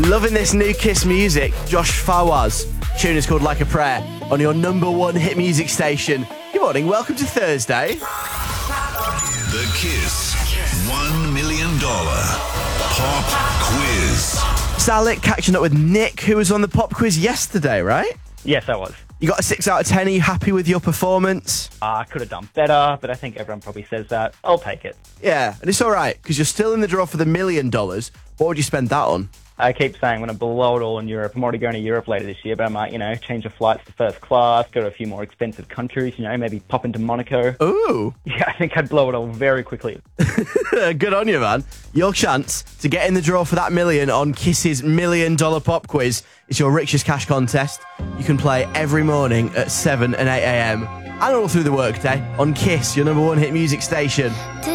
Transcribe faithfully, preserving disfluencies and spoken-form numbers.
Loving this new Kiss music. Josh Fawaz. Tune is called Like a Prayer on your number one hit music station. Good morning. Welcome to Thursday. The Kiss one million dollars Pop Quiz. Salik catching up with Nick, who was on the pop quiz yesterday, right? Yes, I was. You got a six out of ten. Are you happy with your performance? I uh, could have done better, but I think everyone probably says that. I'll take it. Yeah, and it's all right, because you're still in the draw for the million dollars. What would you spend that on? I keep saying when I blow it all in Europe, I'm already going to Europe later this year, but I might, you know, change the flights to first class, go to a few more expensive countries, you know, maybe pop into Monaco. Ooh. Yeah, I think I'd blow it all very quickly. Good on you, man. Your chance to get in the draw for that million on Kiss's Million Dollar Pop Quiz is your richest cash contest. You can play every morning at seven and eight a.m. and all through the workday on Kiss, your number one hit music station.